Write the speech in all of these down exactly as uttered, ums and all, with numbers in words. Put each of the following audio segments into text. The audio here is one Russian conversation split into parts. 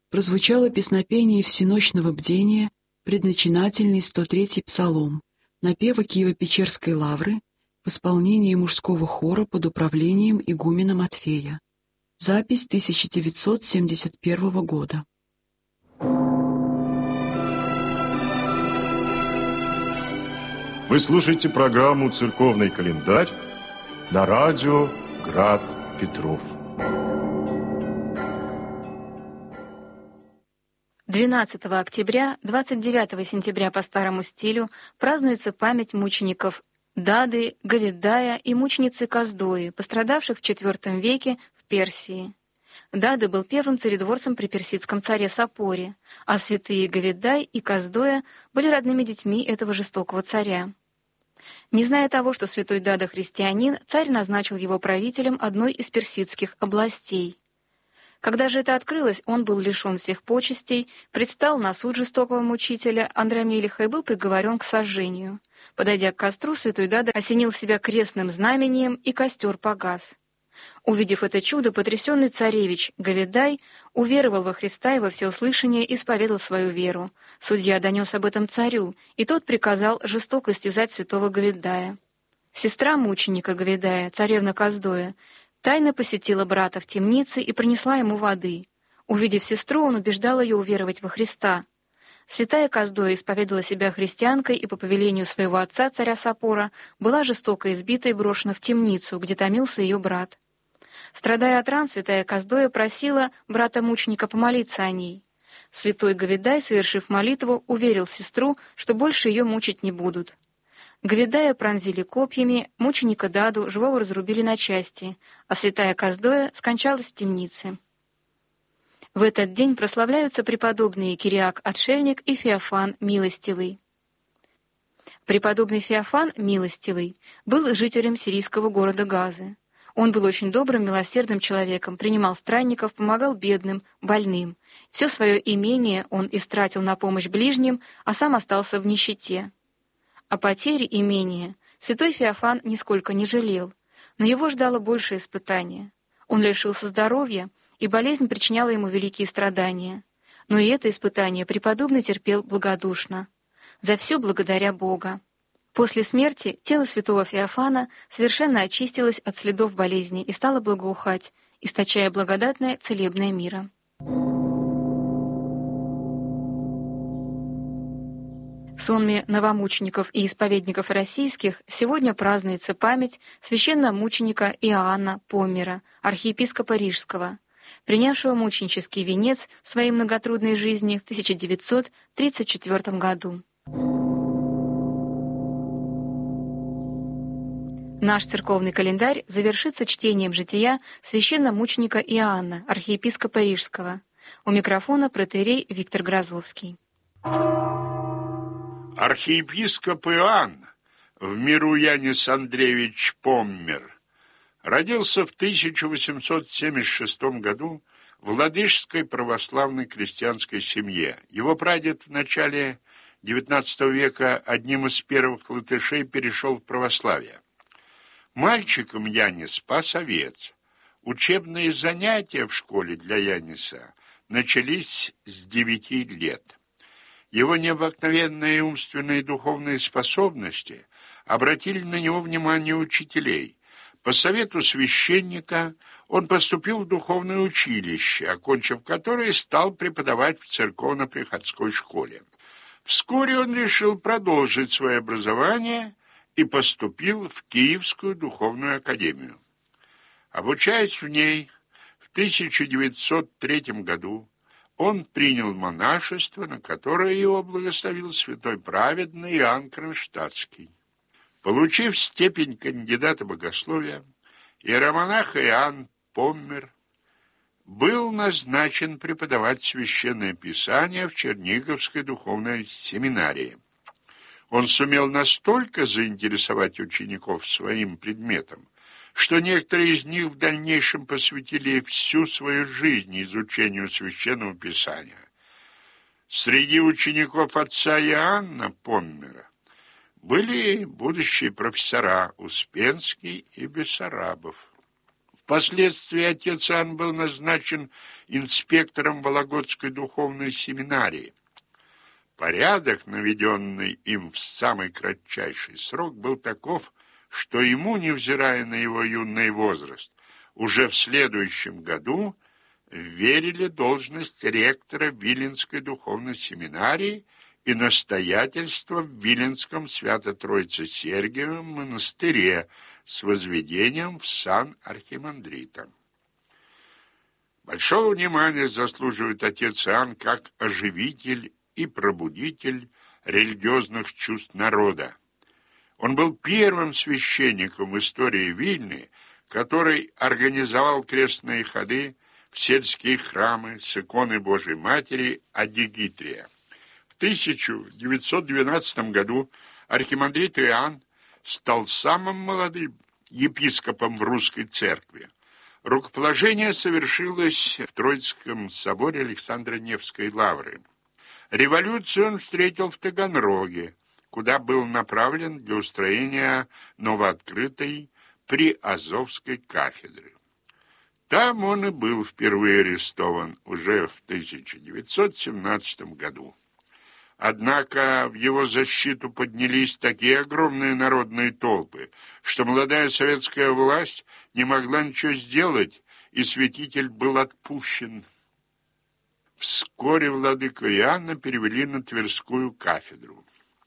прозвучало песнопение всенощного бдения, предначинательный сто третий псалом, напевы Киево-Печерской лавры в исполнении мужского хора под управлением игумена Матфея. Запись тысяча девятьсот семьдесят первого года. Вы слушаете программу «Церковный календарь» на радио «Град Петров». двенадцатого октября, двадцать девятого сентября по старому стилю празднуется память мучеников Дады, Говиддая и мученицы Каздои, пострадавших в четвёртом веке в Персии. Дада был первым царедворцем при персидском царе Сапоре, а святые Говиддай и Каздоя были родными детьми этого жестокого царя. Не зная того, что святой Дада христианин, царь назначил его правителем одной из персидских областей. Когда же это открылось, он был лишен всех почестей, предстал на суд жестокого мучителя Андромелиха и был приговорен к сожжению. Подойдя к костру, святой Дада осенил себя крестным знамением, и костер погас. Увидев это чудо, потрясенный царевич Говиддай уверовал во Христа и во всеуслышание исповедал свою веру. Судья донес об этом царю, и тот приказал жестоко истязать святого Говиддая. Сестра мученика Говиддая, царевна Каздоя, тайно посетила брата в темнице и принесла ему воды. Увидев сестру, он убеждал ее уверовать во Христа. Святая Каздоя исповедала себя христианкой и по повелению своего отца, царя Сапора, была жестоко избита и брошена в темницу, где томился ее брат. Страдая от ран, святая Каздоя просила брата-мученика помолиться о ней. Святой Говиддай, совершив молитву, уверил сестру, что больше ее мучить не будут. Говиддая пронзили копьями, мученика Даду живого разрубили на части, а святая Каздоя скончалась в темнице. В этот день прославляются преподобные Кириак-Отшельник и Феофан Милостивый. Преподобный Феофан Милостивый был жителем сирийского города Газы. Он был очень добрым, милосердным человеком, принимал странников, помогал бедным, больным. Все свое имение он истратил на помощь ближним, а сам остался в нищете. О потере имения святой Феофан нисколько не жалел, но его ждало большее испытание. Он лишился здоровья, и болезнь причиняла ему великие страдания. Но и это испытание преподобный терпел благодушно. За все благодаря Бога. После смерти тело святого Феофана совершенно очистилось от следов болезни и стало благоухать, источая благодатное целебное мира. В сонме новомучеников и исповедников российских сегодня празднуется память священномученика Иоанна Поммера, архиепископа Рижского, принявшего мученический венец своей многотрудной жизни в тысяча девятьсот тридцать четвёртом году. Наш церковный календарь завершится чтением жития священномученика Иоанна, архиепископа Рижского. У микрофона протоиерей Виктор Грозовский. Архиепископ Иоанн, в миру Янис Андреевич Поммер, родился в тысяча восемьсот семьдесят шестом году в ладыжской православной крестьянской семье. Его прадед в начале девятнадцатого века одним из первых латышей перешел в православие. Мальчиком Янис спас овец. Учебные занятия в школе для Яниса начались с девяти лет. Его необыкновенные умственные и духовные способности обратили на него внимание учителей. По совету священника он поступил в духовное училище, окончив которое стал преподавать в церковно-приходской школе. Вскоре он решил продолжить свое образование и поступил в Киевскую духовную академию. Обучаясь в ней, в тысяча девятьсот третьем году он принял монашество, на которое его благословил святой праведный Иоанн Кронштадтский. Получив степень кандидата богословия, иеромонах Иоанн Поммер был назначен преподавать священное писание в Черниговской духовной семинарии. Он сумел настолько заинтересовать учеников своим предметом, что некоторые из них в дальнейшем посвятили всю свою жизнь изучению Священного Писания. Среди учеников отца Иоанна Поммера были будущие профессора Успенский и Бессарабов. В Впоследствии отец Иоанн был назначен инспектором Вологодской духовной семинарии. Порядок, наведенный им в самый кратчайший срок, был таков, что ему, невзирая на его юный возраст, уже в следующем году верили должность ректора Виленской духовной семинарии и настоятельство в Виленском Свято-Троице-Сергиевом монастыре с возведением в сан архимандрита. Большого внимания заслуживает отец Иоанн как оживитель и пробудитель религиозных чувств народа. Он был первым священником в истории Вильны, который организовал крестные ходы в сельские храмы с иконой Божией Матери Адигитрия. В тысяча девятьсот двенадцатом году архимандрит Иоанн стал самым молодым епископом в русской церкви. Рукоположение совершилось в Троицком соборе Александра Невской лавры. Революцию он встретил в Таганроге, куда был направлен для устроения новооткрытой Приазовской кафедры. Там он и был впервые арестован уже в тысяча девятьсот семнадцатом году. Однако в его защиту поднялись такие огромные народные толпы, что молодая советская власть не могла ничего сделать, и святитель был отпущен. Вскоре владыку Иоанна перевели на Тверскую кафедру.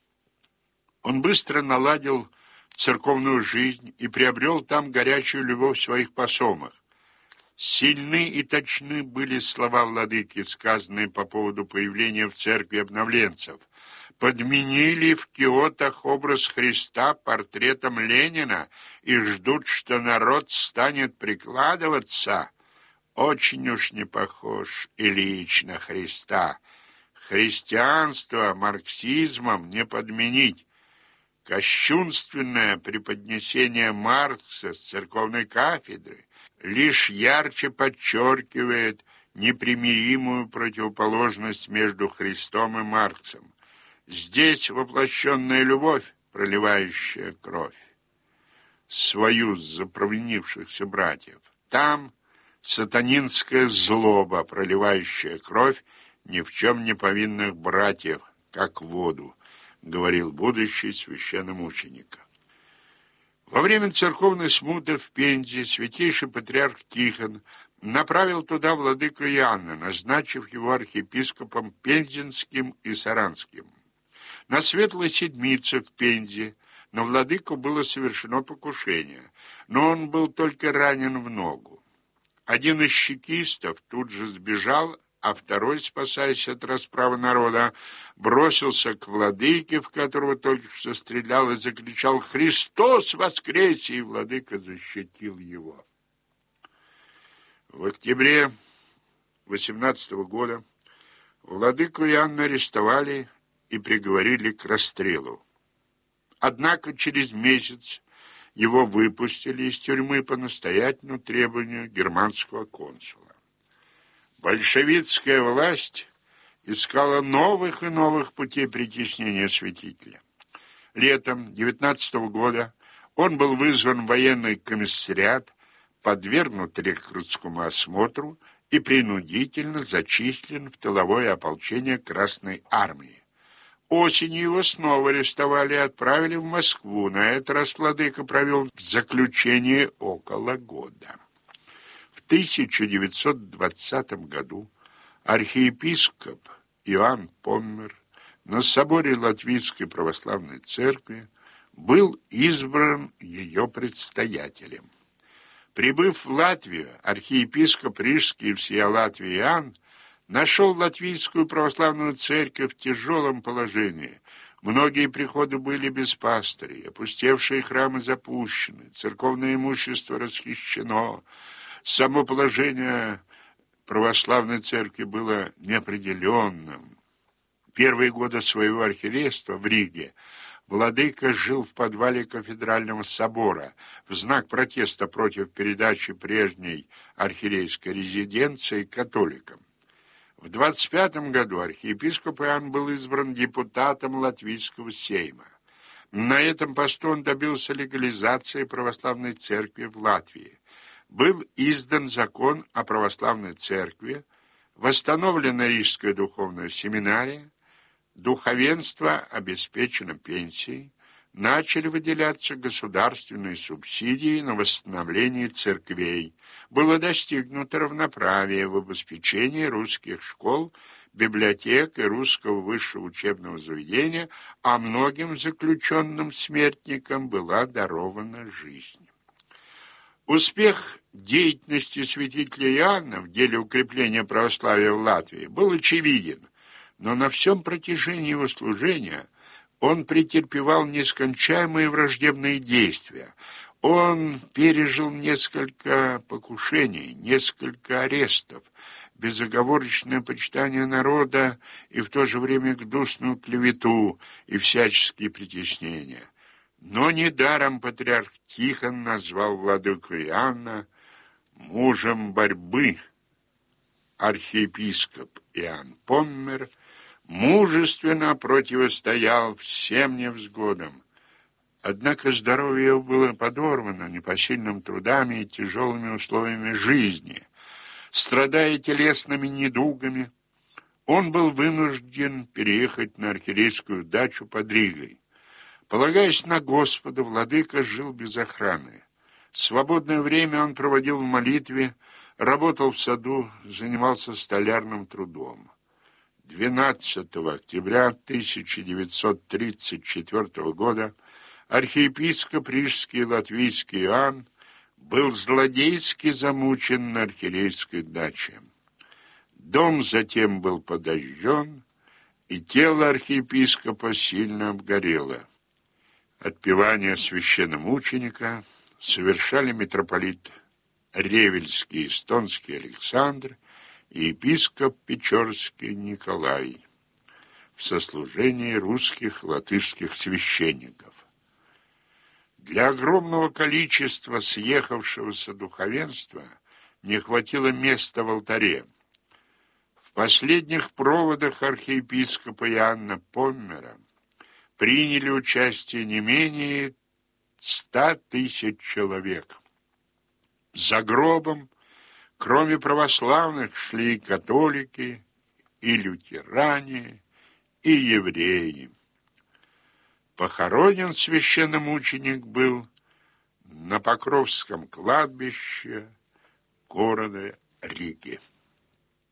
Он быстро наладил церковную жизнь и приобрел там горячую любовь своих посомах. Сильны и точны были слова владыки, сказанные по поводу появления в церкви обновленцев. Подменили в киотах образ Христа портретом Ленина и ждут, что народ станет прикладываться. Очень уж не похож Ильич на Христа. Христианство марксизмом не подменить. Кощунственное преподнесение Маркса с церковной кафедры лишь ярче подчеркивает непримиримую противоположность между Христом и Марксом. Здесь воплощенная любовь, проливающая кровь, союз за провинившихся братьев. Там сатанинская злоба, проливающая кровь ни в чем не повинных братьев, как воду, говорил будущий священномученик. Во время церковной смуты в Пензе святейший патриарх Тихон направил туда владыку Иоанна, назначив его архиепископом Пензенским и Саранским. На Светлой Седмице в Пензе на владыку было совершено покушение, но он был только ранен в ногу. Один из чекистов тут же сбежал, а второй, спасаясь от расправы народа, бросился к владыке, в которого только что стрелял, и закричал «Христос воскресе!» и владыка защитил его. В октябре восемнадцатого года владыку Иоанна арестовали и приговорили к расстрелу. Однако через месяц его выпустили из тюрьмы по настоятельному требованию германского консула. Большевистская власть искала новых и новых путей притеснения святителя. Летом девятнадцатого года он был вызван в военный комиссариат, подвергнут рекрутскому осмотру и принудительно зачислен в тыловое ополчение Красной армии. Осенью его снова арестовали и отправили в Москву. На этот раз владыка провел в заключении около года. В тысяча девятьсот двадцатом году архиепископ Иоанн Поммер на соборе Латвийской православной церкви был избран ее предстоятелем. Прибыв в Латвию, архиепископ Рижский и всея Латвии Иоанн нашел Латвийскую православную церковь в тяжелом положении. Многие приходы были без пастырей, опустевшие храмы запущены, церковное имущество расхищено. Само положение православной церкви было неопределенным. Первые годы своего архиерейства в Риге владыка жил в подвале кафедрального собора в знак протеста против передачи прежней архиерейской резиденции католикам. В двадцать пятом году архиепископ Иоанн был избран депутатом Латвийского сейма. На этом посту он добился легализации православной церкви в Латвии. был издан закон о православной церкви, восстановлена Рижская духовная семинария, духовенство обеспечено пенсией, начали выделяться государственные субсидии на восстановление церквей, было достигнуто равноправие в обеспечении русских школ, библиотек и русского высшего учебного заведения, а многим заключенным смертникам была дарована жизнь. Успех деятельности святителя Иоанна в деле укрепления православия в Латвии был очевиден, но на всем протяжении его служения он претерпевал нескончаемые враждебные действия. Он пережил несколько покушений, несколько арестов, безоговорочное почитание народа и в то же время гнусную клевету и всяческие притеснения. Но недаром патриарх Тихон назвал владыку Иоанна мужем борьбы. Архиепископ Иоанн Поммер мужественно противостоял всем невзгодам. Однако здоровье его было подорвано непосильными трудами и тяжелыми условиями жизни. Страдая телесными недугами, он был вынужден переехать на архиерейскую дачу под Ригой. Полагаясь на Господа, владыка жил без охраны. Свободное время он проводил в молитве, работал в саду, занимался столярным трудом. двенадцатого октября тысяча девятьсот тридцать четвёртого года архиепископ Рижский и Латвийский Иоанн был злодейски замучен на архиерейской даче. Дом затем был подожжен, и тело архиепископа сильно обгорело. Отпевание священномученика совершали митрополит Ревельский и Эстонский Александр и епископ Печорский Николай в сослужении русских и латышских священников. Для огромного количества съехавшегося духовенства не хватило места в алтаре. В последних проводах архиепископа Иоанна Поммера приняли участие не менее ста тысяч человек. За гробом, кроме православных, шли и католики, и лютеране, и евреи. Похоронен священномученик был на Покровском кладбище города Риги.